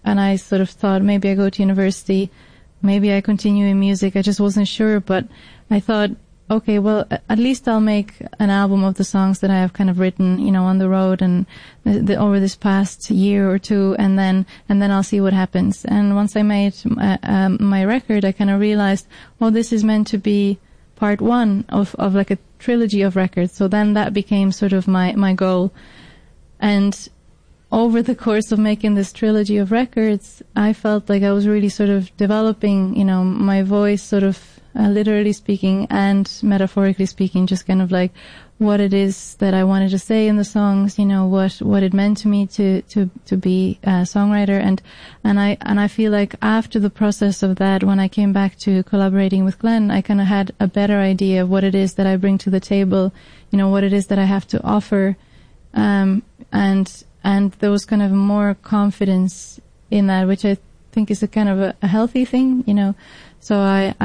I sort of thought maybe I go to university, maybe I continue in music. I just wasn't sure, but I thought, okay, well, at least I'll make an album of the songs that I have kind of written, you know, on the road and over this past year or two, and then I'll see what happens. And once I made my record, I kind of realized, oh, this is meant to be part one of like a trilogy of records. So then that became sort of my goal. And over the course of making this trilogy of records, I felt like I was really sort of developing, you know, my voice sort of literally speaking and metaphorically speaking, just kind of like what it is that I wanted to say in the songs, you know, what it meant to me to be a songwriter. And I feel like after the process of that, when I came back to collaborating with Glenn, I kind of had a better idea of what it is that I bring to the table, you know, what it is that I have to offer. And there was kind of more confidence in that, which I think is a kind of a healthy thing, you know. So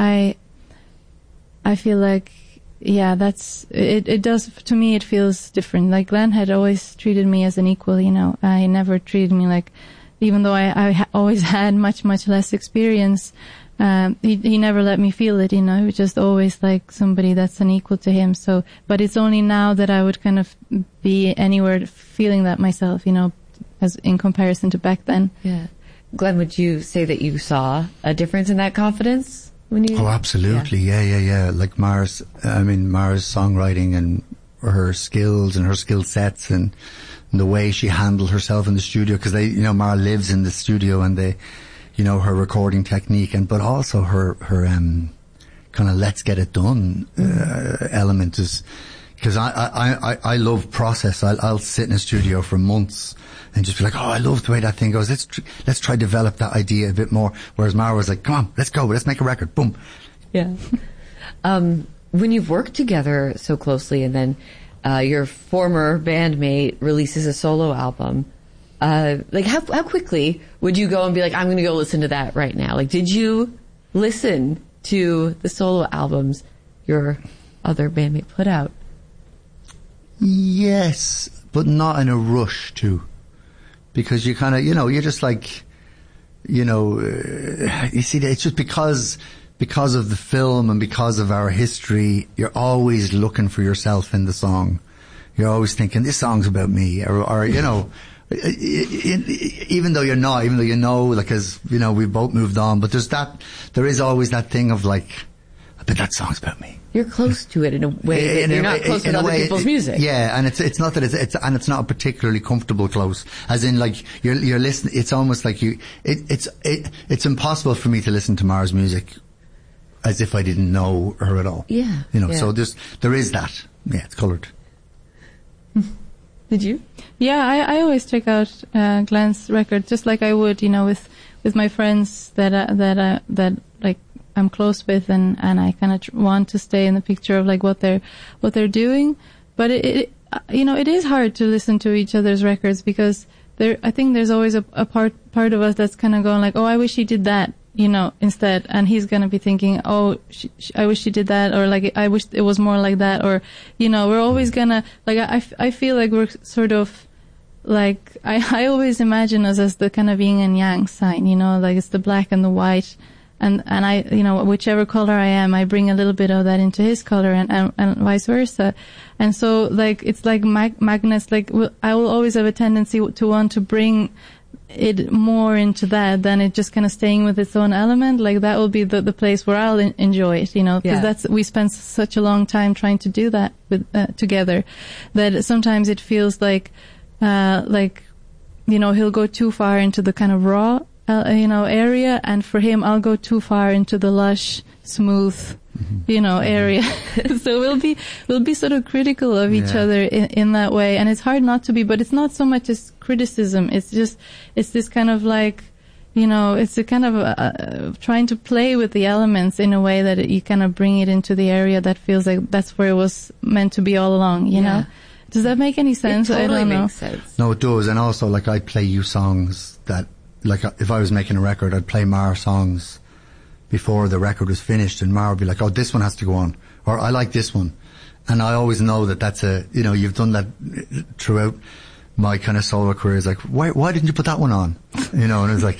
I feel like, yeah, that's, it does, to me it feels different. Like Glenn had always treated me as an equal, you know. He never treated me like, even though I always had much less experience, he never let me feel it, you know. He was just always like somebody that's an equal to him. So, but it's only now that I would kind of be anywhere feeling that myself, you know, as in comparison to back then. Yeah. Glenn, would you say that you saw a difference in that confidence? Oh, absolutely. Yeah. Like Mara's songwriting and her skills and her skill sets and the way she handled herself in the studio, because Mara lives in the studio, and her recording technique, but also her kind of let's get it done element is, because I love process. I'll sit in a studio for months and just be like, oh, I love the way that thing goes. Let's try develop that idea a bit more. Whereas Mara was like, come on, let's go. Let's make a record. Boom. Yeah. When you've worked together so closely, and then your former bandmate releases a solo album, like how quickly would you go and be like, I'm going to go listen to that right now? Like, did you listen to the solo albums your other bandmate put out? Yes, but not in a rush too. Because you kind of, you're just like, you see, it's just because of the film and because of our history, you're always looking for yourself in the song. You're always thinking, this song's about me, or even though you're not, even though like, as, we've both moved on, but there is always that thing of like, I bet that song's about me. You're close to it in a way that you're not close with other people's music. Yeah, and it's not that it's not a particularly comfortable close. As in, like, you're listening, it's almost like it's impossible for me to listen to Mara's music as if I didn't know her at all. Yeah. So there is that. Yeah, it's coloured. Did you? Yeah, I always check out Glenn's record, just like I would, with my friends that like I'm close with, and I kind of want to stay in the picture of like what they're doing. But it is hard to listen to each other's records, because I think there's always a part of us that's kind of going like, oh, I wish he did that, instead. And he's going to be thinking, oh, I wish she did that, or like, I wish it was more like that, or, we're always gonna, like, I feel like we're sort of, like, I always imagine us as the kind of yin and yang sign, like it's the black and the white. And I, whichever color I am, I bring a little bit of that into his color, and vice versa. And so, like, it's like magnets, like, I will always have a tendency to want to bring it more into that than it just kind of staying with its own element. Like, that will be the place where I'll enjoy it, because we spend such a long time trying to do that together, that sometimes it feels like, he'll go too far into the kind of raw, area, and for him, I'll go too far into the lush, smooth, area. So we'll be sort of critical of each other in that way, and it's hard not to be. But it's not so much as criticism. It's this kind of like, it's a kind of trying to play with the elements in a way that you kind of bring it into the area that feels like that's where it was meant to be all along. You know. Does that make any sense? It totally I don't know. makes sense. No, it does. And also, like, I'd play you songs that, like, if I was making a record, I'd play Mara songs before the record was finished, and Mara would be like, oh, this one has to go on, or I like this one. And I always know that that's you've done that throughout my kind of solo career. It's like, why didn't you put that one on? And it's like,